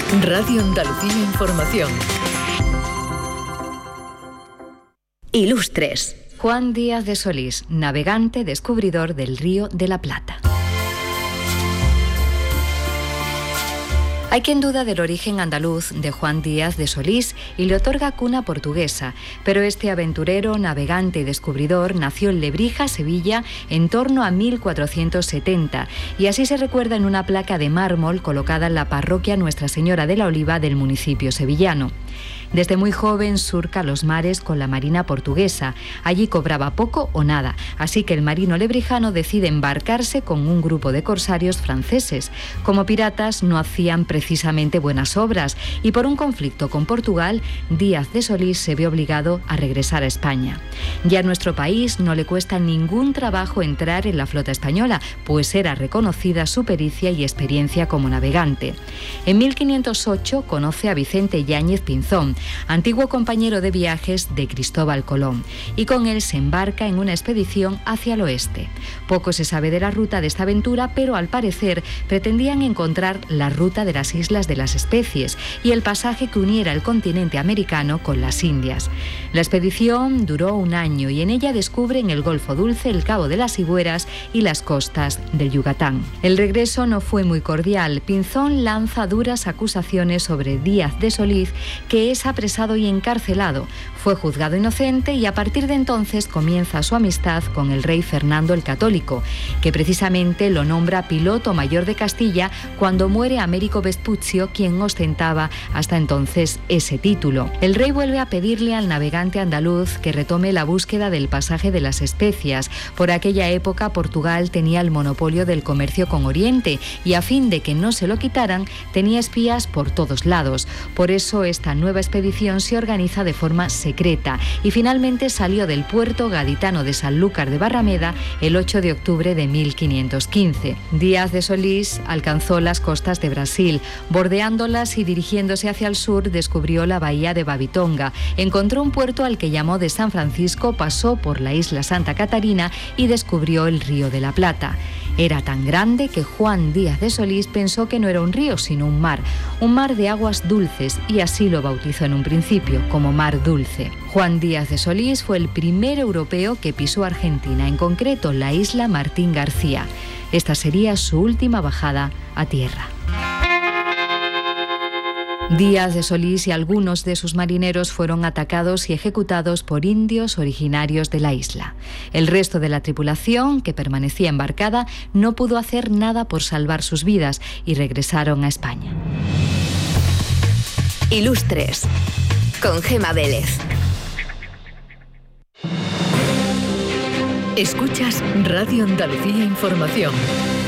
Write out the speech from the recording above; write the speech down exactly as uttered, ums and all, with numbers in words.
Radio Andalucía Información. Ilustres. Juan Díaz de Solís, navegante, descubridor del Río de la Plata. Hay quien duda del origen andaluz de Juan Díaz de Solís y le otorga cuna portuguesa, pero este aventurero, navegante y descubridor nació en Lebrija, Sevilla, en torno a mil cuatrocientos setenta, y así se recuerda en una placa de mármol colocada en la parroquia Nuestra Señora de la Oliva del municipio sevillano. Desde muy joven surca los mares con la marina portuguesa. Allí cobraba poco o nada, así que el marino lebrijano decide embarcarse con un grupo de corsarios franceses. Como piratas no hacían precisamente buenas obras y por un conflicto con Portugal, Díaz de Solís se ve obligado a regresar a España. Ya a nuestro país no le cuesta ningún trabajo entrar en la flota española, pues era reconocida su pericia y experiencia como navegante. En mil quinientos ocho conoce a Vicente Yáñez Pinzón, antiguo compañero de viajes de Cristóbal Colón, y con él se embarca en una expedición hacia el oeste. Poco se sabe de la ruta de esta aventura, pero al parecer pretendían encontrar la ruta de las Islas de las Especies y el pasaje que uniera el continente americano con las Indias. La expedición duró un año y en ella descubren el Golfo Dulce, el Cabo de las Higueras y las costas del Yucatán. El regreso no fue muy cordial. Pinzón lanza duras acusaciones sobre Díaz de Solís, que es apresado y encarcelado. Fue juzgado inocente y a partir de entonces comienza su amistad con el rey Fernando el Católico, que precisamente lo nombra piloto mayor de Castilla cuando muere Américo Vespucio, quien ostentaba hasta entonces ese título. El rey vuelve a pedirle al navegante andaluz que retome la búsqueda del pasaje de las especias. Por aquella época Portugal tenía el monopolio del comercio con Oriente y a fin de que no se lo quitaran tenía espías por todos lados. Por eso esta nueva expedición se organiza de forma secreta y finalmente salió del puerto gaditano de Sanlúcar de Barrameda el ocho de octubre de mil quinientos quince. Díaz de Solís alcanzó las costas de Brasil, bordeándolas y dirigiéndose hacia el sur descubrió la bahía de Babitonga, encontró un puerto al que llamó de San Francisco, pasó por la isla Santa Catarina y descubrió el Río de la Plata. Era tan grande que Juan Díaz de Solís pensó que no era un río sino un mar, un mar de aguas dulces, y así lo bautizó en un principio como Mar Dulce. Juan Díaz de Solís fue el primer europeo que pisó Argentina, en concreto la isla Martín García. Esta sería su última bajada a tierra. Díaz de Solís y algunos de sus marineros fueron atacados y ejecutados por indios originarios de la isla. El resto de la tripulación, que permanecía embarcada, no pudo hacer nada por salvar sus vidas y regresaron a España. Ilustres, con Gema Vélez. Escuchas Radio Andalucía Información.